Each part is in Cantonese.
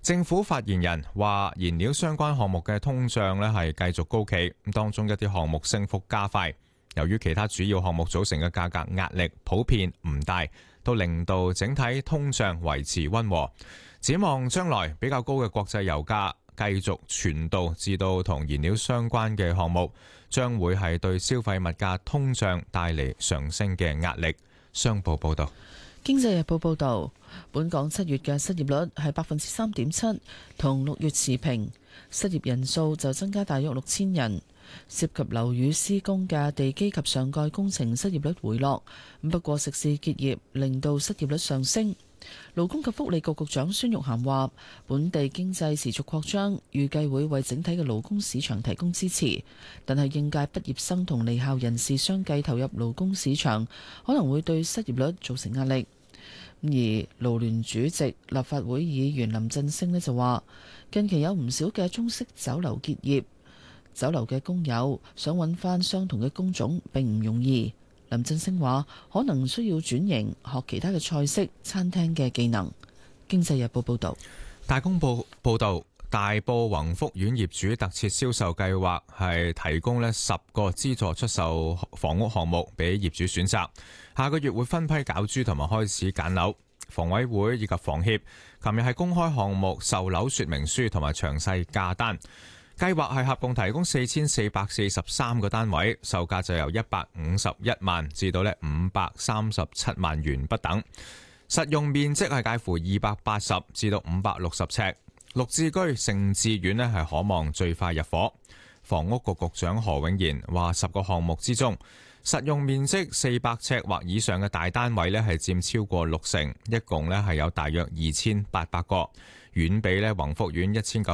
政府發言人話，燃料相關項目嘅通脹呢係繼續高企，當中一啲項目升幅加快。由於其他主要項目組成嘅價格壓力普遍唔大，都令到整體通脹維持溫和。展望將來比較高嘅國際油價繼續傳導至到同燃料相關嘅項目，將會係對消費物價通脹帶嚟上升嘅壓力。商報報道。 經濟日報報導，本港7月嘅失業率係3.7%，同6月持平。失業人數就增加大約6000人。涉及樓宇施工嘅地基及上蓋工程失業率回落，不過食肆結業令到失業率上升。勞工及福利局局長孫玉菡話，本地經濟持續擴張，預計會為整體嘅勞工市場提供支持，但係應屆畢業生同離校人士相繼投入勞工市場，可能會對失業率造成壓力。而勞聯主席立法會議員林振昇呢就話，近期有唔少嘅中式酒樓結業，酒樓嘅工友想揾翻相同嘅工種並唔容易。林振昇話，可能需要轉型學其他嘅菜式、餐廳嘅技能。經濟日報報道。 大公報報道，大埔宏福苑業主特設銷售計劃係提供10個資助出售房屋項目俾業主選擇，下個月會分批攪珠同埋開始揀樓。房委會以及房協琴日係公開項目售樓說明書同埋詳細價單。計劃係合共提供4443個單位，售價就由151萬至到537萬元不等。實用面積係介乎280至到560尺。綠置居盛智苑係可望最快入伙。房屋局局長何永賢話，10個項目之中，實用面積400尺或以上嘅大單位係佔超過60%，一共係有大約2800個。遠比宏福苑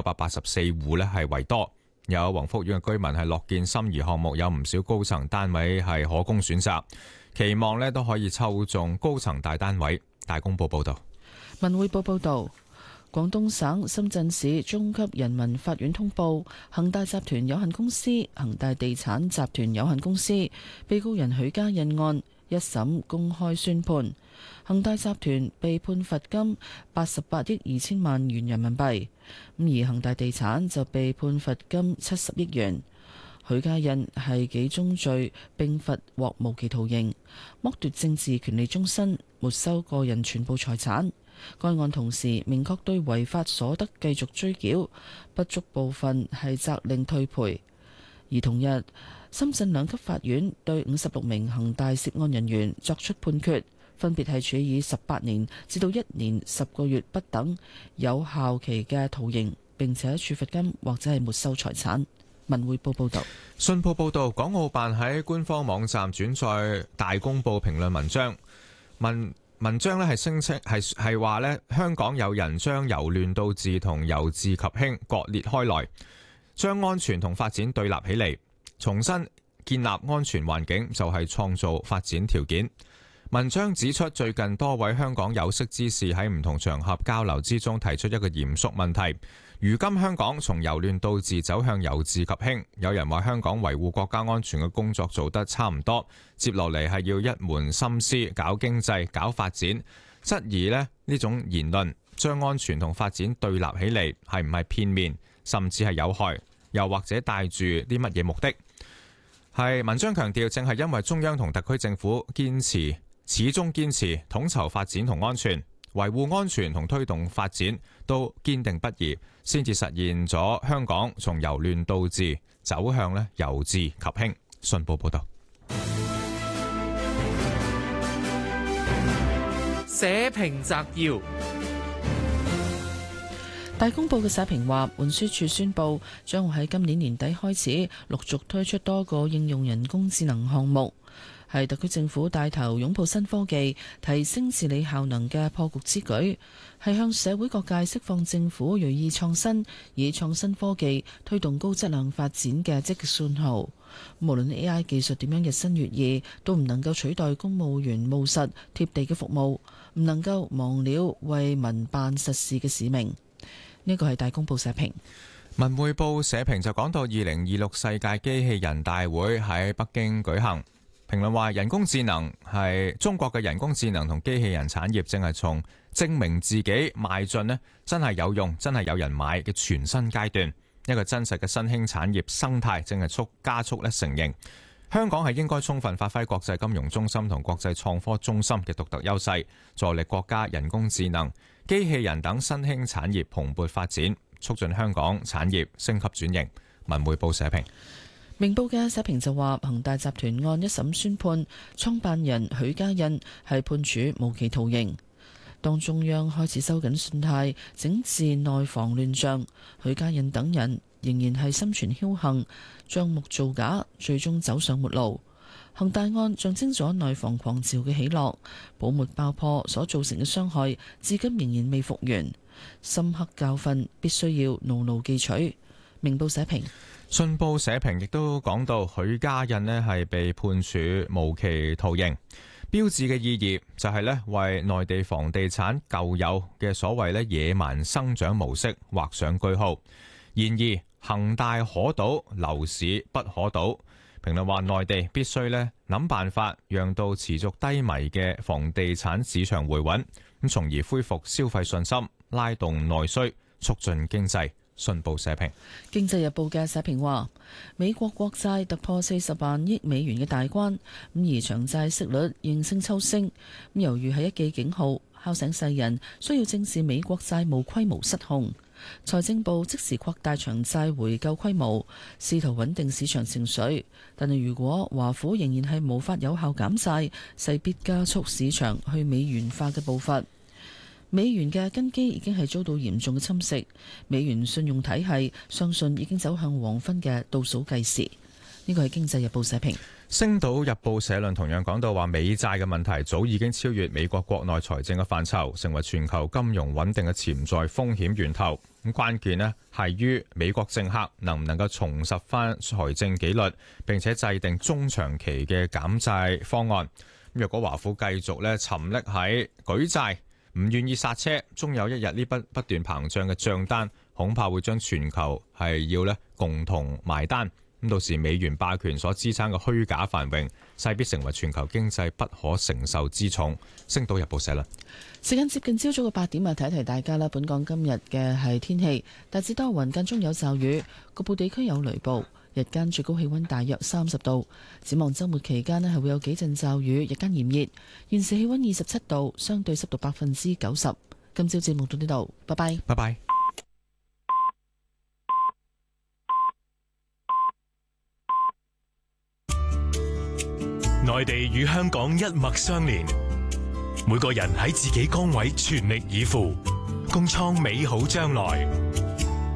1984戶係為多。有宏福苑嘅居民係樂見心儀項目有唔少高層單位係可供選擇，期望都可以抽中高層大單位。大公報報道。 文匯報報道，廣東省深圳市中級人民法院通報，恒大集團有限公司、恒大地產集團有限公司被告人許家印案一審公開宣判，恒大集團被判罰金88億2千萬元人民幣，而恒大地產就被判罰金70億元。許家印係幾宗罪並罰獲無期徒刑，剝奪政治權利終身，沒收個人全部財產。該案同時明確對違法所得繼續追繳，不足部分係責令退賠。而同日，深圳兩級法院對56名恒大涉案人員作出判決，分別係處以18年至到1年10個月不等有效期嘅徒刑，並且處罰金或者係沒收財產。文匯報報道。 信報報道，港澳辦喺官方網站轉載大公報評論文章，文章係聲稱係話香港有人將由亂到治同由治及興割裂開來，將安全同發展對立起嚟，重新建立安全環境就係創造發展條件。文章指出，最近多位香港有識之士喺唔同場合交流之中提出一個嚴肅問題，如今香港從由亂到治走向由治及興，有人話香港維護國家安全嘅工作做得差唔多，接落嚟係要一門心思搞經濟搞發展，質疑呢種言論將安全同發展對立起嚟係唔係片面，甚至係有害，又或者帶住啲乜嘢目的。係文章強調，正係因為中央同特區政府始終堅持統籌發展同安全，維護安全同推動發展都堅定不移，先至實現咗香港從由亂到治走向由治及興。信報報道。 社評摘要。 大公報嘅社評話，運輸署宣布將會喺今年年底開始陸續推出多個應用人工智能項目，係特區政府帶頭擁抱新科技、提升治理效能嘅破局之舉，係向社會各界釋放政府銳意創新、以創新科技推動高質量發展嘅積極信號。無論 AI 技術點樣日新月異，都唔能夠取代公務員務實貼地嘅服務，唔能夠忘了為民辦實事嘅使命。呢個係大公報社評。 文匯報社評就講到2026世界機器人大會喺北京舉行。 評論話，人工智能係中國嘅人工智能同機器人產業正係從證明自己邁進呢真係有用、真係有人買嘅全新階段，一個真實嘅新興產業生態正係加速成形。香港係應該充分發揮國際金融中心同國際創科中心嘅獨特優勢，助力國家人工智能、機器人等新興產業蓬勃發展，促進香港產業升級轉型。文匯報社評。 明報嘅社評就話，恒大集團案一審宣判，創辦人許家印係判處無期徒刑。當中央開始收緊信貸，整治內房亂象，許家印等人仍然係心存僥倖，帳目造假，最終走上末路。恒大案象徵咗內房狂潮嘅起落，泡沫爆破所造成嘅傷害，至今仍然未復原，深刻教訓必須要牢牢記取。明報社評。 信報社評亦都講到，許家印呢係被判處無期徒刑，標誌嘅意義就係呢為內地房地產舊有嘅所謂呢野蠻生長模式畫上句號。然而恒大可倒，樓市不可倒。評論話，內地必須呢諗辦法，讓到持續低迷嘅房地產市場回穩，咁從而恢復消費信心，拉動內需，促進經濟。信報社評。 經濟日報嘅社評話，美國國債突破40萬億美元嘅大關，咁而長債息率應聲抽升，咁猶如係一記警號，敲醒世人需要正視美國債務規模失控。財政部即時擴大長債回購規模，試圖穩定市場情緒。但係如果華府仍然係無法有效減債，勢必加速市場去美元化嘅步伐。美元嘅根基已經係遭到嚴重嘅侵蝕，美元信用體系相信已經走向黃昏嘅倒數計時。呢個係經濟日報社評。 星島日報社論同樣講到話，美債嘅問題早已經超越美國國內財政嘅範疇，成為全球金融穩定嘅潛在風險源頭。咁關鍵呢係於美國政客能唔能夠重拾翻財政紀律，並且制定中長期嘅減債方案。若果華府繼續呢沉溺喺舉債，唔願意剎車，終有一日呢筆不斷膨脹嘅帳單，恐怕會將全球係要呢共同埋單。咁到時美元霸權所支撐嘅虛假繁榮，勢必成為全球經濟不可承受之重。星島日報社啦。 時間接近朝早嘅8點啊，提一提大家啦。本港今日嘅係天氣，大致多雲，間中有驟雨，局部地區有雷暴。日間最高氣溫大約30度。展望周末期間呢係會有幾陣驟雨，日間炎熱。現時氣溫27度，相對濕度90%。今朝節目到呢度，拜拜。 拜拜。 內地與香港一脈相連，每個人喺自己崗位全力以赴，共創美好將來。